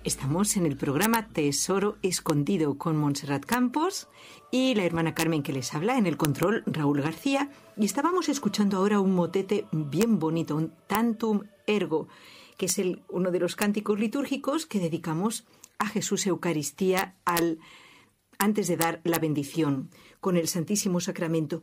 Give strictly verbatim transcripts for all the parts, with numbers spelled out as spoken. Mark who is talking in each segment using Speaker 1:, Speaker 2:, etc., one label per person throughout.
Speaker 1: Estamos en el programa Tesoro Escondido con Montserrat Campos y la hermana Carmen que les habla, en el control Raúl García, y estábamos escuchando ahora un motete bien bonito, un Tantum Ergo, que es el, uno de los cánticos litúrgicos que dedicamos a Jesús Eucaristía al, antes de dar la bendición con el Santísimo Sacramento.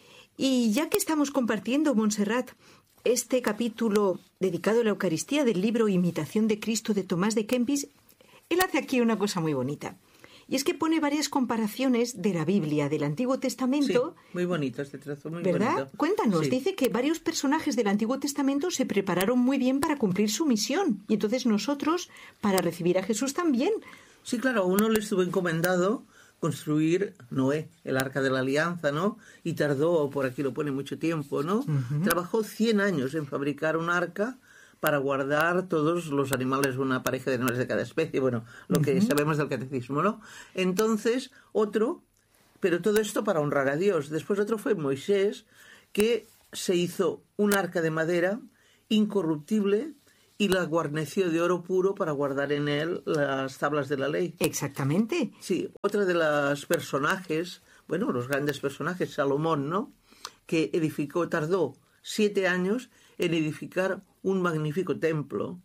Speaker 1: Y ya que estamos compartiendo, Montserrat, este capítulo dedicado a la Eucaristía del libro Imitación de Cristo de Tomás de Kempis, él hace aquí una cosa muy bonita. Y es que pone varias comparaciones de la Biblia, del Antiguo Testamento.
Speaker 2: Sí, muy bonito este trazo, muy
Speaker 1: ¿verdad?
Speaker 2: bonito.
Speaker 1: Cuéntanos,
Speaker 2: Sí.
Speaker 1: dice que varios personajes del Antiguo Testamento se prepararon muy bien para cumplir su misión. Y entonces nosotros, para recibir a Jesús también.
Speaker 2: Sí, claro, a uno le estuvo encomendado construir Noé, el Arca de la Alianza, ¿no? Y tardó, por aquí lo pone, mucho tiempo, ¿no? Uh-huh. Trabajó cien años en fabricar un arca para guardar todos los animales, una pareja de animales de cada especie, bueno, lo uh-huh. que sabemos del catecismo, ¿no? Entonces, otro, pero todo esto para honrar a Dios. Después otro fue Moisés, que se hizo un arca de madera incorruptible y la guarneció de oro puro para guardar en él las tablas de la ley.
Speaker 1: Exactamente.
Speaker 2: Sí, otra de los personajes, bueno, los grandes personajes, Salomón, ¿no? Que edificó, tardó siete años en edificar un magnífico templo.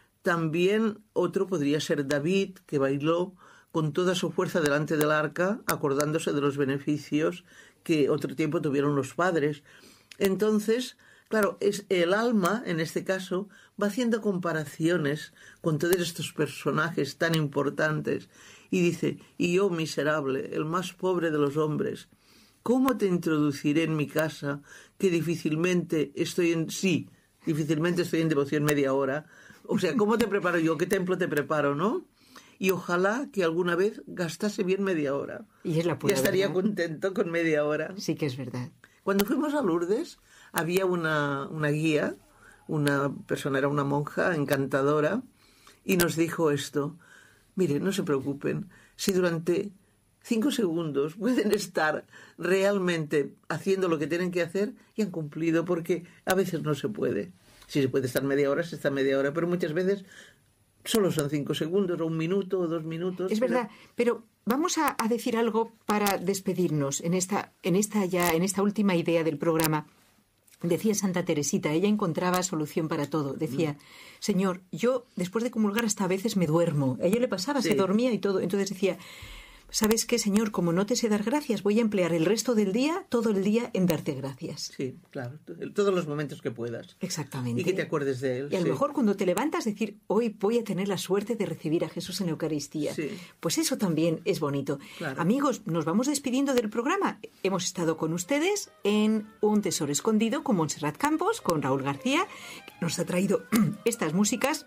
Speaker 2: También otro podría ser David, que bailó con toda su fuerza delante del arca, acordándose de los beneficios que otro tiempo tuvieron los padres. Entonces, claro, es el alma, en este caso, va haciendo comparaciones con todos estos personajes tan importantes y dice, y yo, miserable, el más pobre de los hombres, ¿cómo te introduciré en mi casa que difícilmente estoy en... sí, difícilmente estoy en devoción media hora? O sea, ¿cómo te preparo yo? ¿Qué templo te preparo, no? Y ojalá que alguna vez gastase bien media hora.
Speaker 1: Y es la pura
Speaker 2: ya estaría
Speaker 1: verdad.
Speaker 2: Contento con media hora.
Speaker 1: Sí que es verdad.
Speaker 2: Cuando fuimos a Lourdes, había una, una guía, una persona, era una monja encantadora, y nos dijo esto: mire, no se preocupen, si durante cinco segundos pueden estar realmente haciendo lo que tienen que hacer, y han cumplido, porque a veces no se puede. Si se puede estar media hora, se está media hora, pero muchas veces solo son cinco segundos, o un minuto, o dos minutos.
Speaker 1: Es verdad, pero vamos a, a decir algo para despedirnos en esta, en esta ya, en esta última idea del programa. Decía Santa Teresita, ella encontraba solución para todo. Decía, Señor, yo después de comulgar hasta a veces me duermo. A ella le pasaba, sí. Se dormía y todo. Entonces decía, ¿sabes qué, Señor? Como no te sé dar gracias, voy a emplear el resto del día, todo el día, en darte gracias.
Speaker 2: Sí, claro, todos los momentos que puedas.
Speaker 1: Exactamente.
Speaker 2: Y que te acuerdes de él.
Speaker 1: Y a lo
Speaker 2: sí.
Speaker 1: mejor cuando te levantas decir, hoy voy a tener la suerte de recibir a Jesús en la Eucaristía.
Speaker 2: Sí.
Speaker 1: Pues eso también es bonito.
Speaker 2: Claro.
Speaker 1: Amigos, nos vamos despidiendo del programa. Hemos estado con ustedes en Un Tesoro Escondido con Montserrat Campos, con Raúl García, que nos ha traído estas músicas,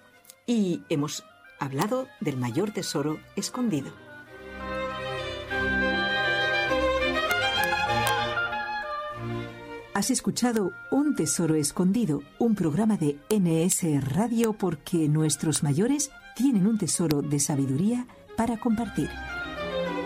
Speaker 1: y hemos hablado del mayor tesoro escondido. Has escuchado Un Tesoro Escondido, un programa de N S Radio, porque nuestros mayores tienen un tesoro de sabiduría para compartir.